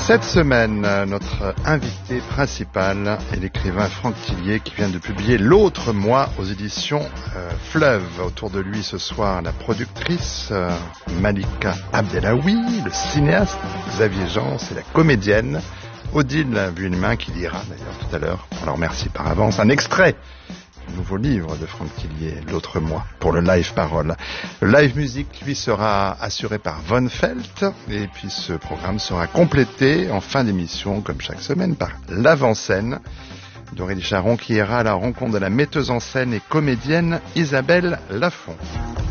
Cette semaine, notre invité principal est l'écrivain Franck Thillier qui vient de publier L'autre moi aux éditions Fleuve. Autour de lui ce soir, la productrice Malika Abdelawi, le cinéaste Xavier Jean et la comédienne Odile Vuillemin qui lira d'ailleurs tout à l'heure, on leur remercie par avance, un extrait du nouveau livre de Franck Thillier, L'autre moi, pour le live parole. Le live musique, lui, sera assuré par Von Felt, et puis ce programme sera complété en fin d'émission, comme chaque semaine, par l'avant-scène d'Aurélie Charon qui ira à la rencontre de la metteuse en scène et comédienne Isabelle Lafont.